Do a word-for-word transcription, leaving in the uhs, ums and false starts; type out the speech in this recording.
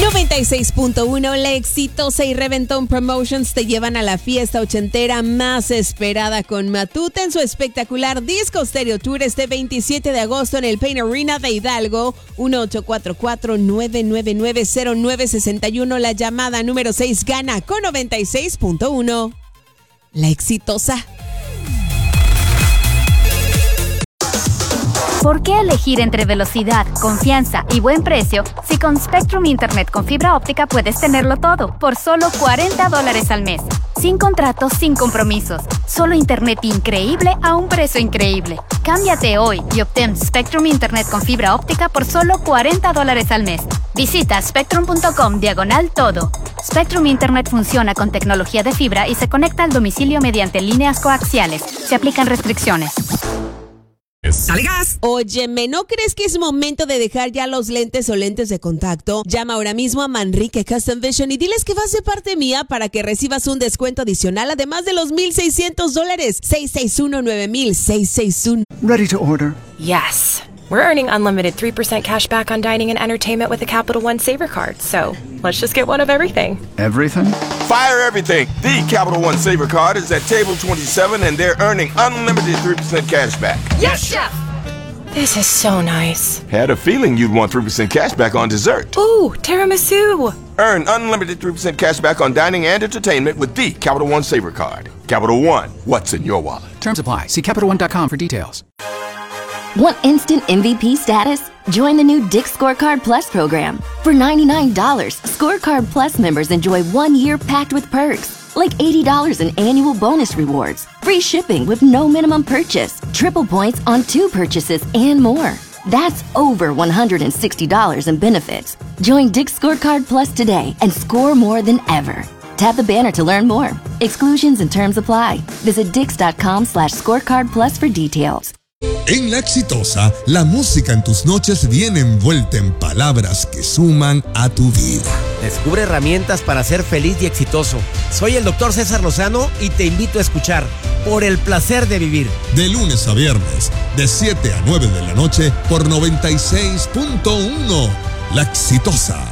noventa y seis punto uno, La Exitosa y Reventón Promotions te llevan a la fiesta ochentera más esperada con Matute en su espectacular Disco Stereo Tour este veintisiete de agosto en el Pain Arena de Hidalgo. Uno ocho cuatro cuatro, nueve nueve nueve, cero nueve seis uno. La llamada número seis gana con noventa y seis punto uno. La Exitosa. ¿Por qué elegir entre velocidad, confianza y buen precio si con Spectrum Internet con fibra óptica puedes tenerlo todo por solo cuarenta dólares al mes? Sin contratos, sin compromisos. Solo internet increíble a un precio increíble. Cámbiate hoy y obtén Spectrum Internet con fibra óptica por solo cuarenta dólares al mes. Visita spectrum.com diagonal todo. Spectrum Internet funciona con tecnología de fibra y se conecta al domicilio mediante líneas coaxiales. Se aplican restricciones. ¡Dale gas! Óyeme, ¿no crees que es momento de dejar ya los lentes o lentes de contacto? Llama ahora mismo a Manrique Custom Vision y diles que vas de parte mía para que recibas un descuento adicional, además de los mil seiscientos dólares. seis seis uno, nueve mil, seis seis uno. Ready to order? Yes. We're earning unlimited three percent cash back on dining and entertainment with the Capital One Saver Card. So let's just get one of everything. Everything? Fire everything. The Capital One Saver Card is at table twenty-seven and they're earning unlimited three percent cash back. Yes, Chef! This is so nice. Had a feeling you'd want three percent cash back on dessert. Ooh, tiramisu. Earn unlimited three percent cash back on dining and entertainment with the Capital One Saver Card. Capital One, what's in your wallet? Terms apply. See Capital One dot com for details. Want instant M V P status? Join the new Dick's Scorecard Plus program. For ninety-nine dollars, Scorecard Plus members enjoy one year packed with perks, like eighty dollars in annual bonus rewards, free shipping with no minimum purchase, triple points on two purchases, and more. That's over one hundred sixty dollars in benefits. Join Dick's Scorecard Plus today and score more than ever. Tap the banner to learn more. Exclusions and terms apply. Visit dix.com slash scorecard plus for details. En La Exitosa, la música en tus noches viene envuelta en palabras que suman a tu vida. Descubre herramientas para ser feliz y exitoso. Soy el doctor César Lozano y te invito a escuchar Por el Placer de Vivir. De lunes a viernes, de siete a nueve de la noche, por noventa y seis punto uno. La Exitosa.